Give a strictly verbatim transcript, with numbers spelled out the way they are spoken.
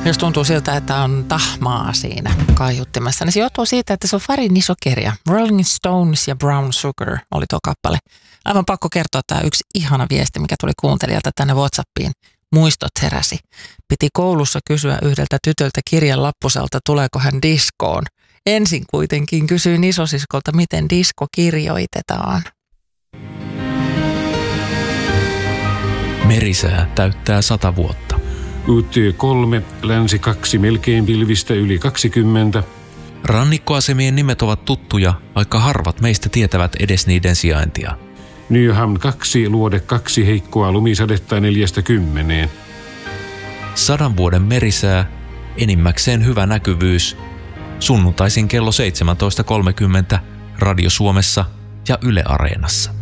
Jos tuntuu siltä, että on tahmaa siinä kaiuttimessa, niin se johtuu siitä, että se on Farin iso kirja. Rolling Stones ja Brown Sugar oli tuo kappale. Aivan pakko kertoa tämä yksi ihana viesti, mikä tuli kuuntelijalta tänne WhatsAppiin. Muistot heräsi. Piti koulussa kysyä yhdeltä tytöltä kirjan lappuselta, tuleeko hän diskoon. Ensin kuitenkin kysyin isosiskolta, miten disko kirjoitetaan. Merisää täyttää sata vuotta. U T kolme, länsi kaksi, melkein pilvistä yli kaksikymmentä. Rannikkoasemien nimet ovat tuttuja, vaikka harvat meistä tietävät edes niiden sijaintia. Nyham kaksi, luode kaksi, heikkoa lumisadetta neljästä kymmeneen. Sadan vuoden merisää, enimmäkseen hyvä näkyvyys. Sunnuntaisin kello seitsemäntoista kolmekymmentä Radio Suomessa ja Yle Areenassa.